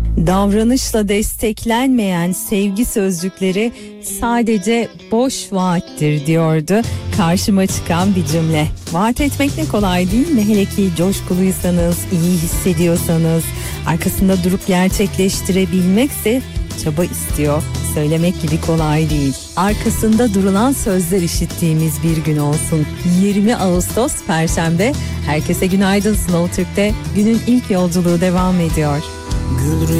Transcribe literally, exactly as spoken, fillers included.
Davranışla desteklenmeyen sevgi sözcükleri sadece boş vaattir diyordu karşıma çıkan bir cümle. Vaat etmek ne kolay değil mi? Hele ki coşkuluysanız, iyi hissediyorsanız, arkasında durup gerçekleştirebilmekse çaba istiyor. Söylemek gibi kolay değil. Arkasında durulan sözler işittiğimiz bir gün olsun. yirmi Ağustos Perşembe. Herkese günaydın. Slow Türk'te günün ilk yolculuğu devam ediyor. Gül